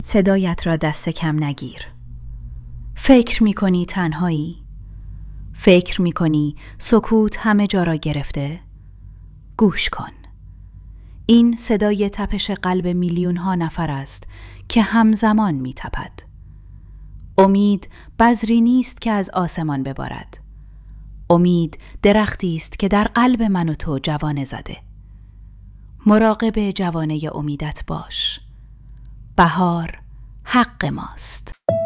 صدایت را دست کم نگیر. فکر می‌کنی تنهایی؟ فکر می‌کنی سکوت همه جا را گرفته؟ گوش کن. این صدای تپش قلب میلیون‌ها نفر است که همزمان می‌تپد. امید بذری نیست که از آسمان ببارد. امید درختی است که در قلب من و تو جوانه زده. مراقب جوانه امیدت باش. بهار حق ماست.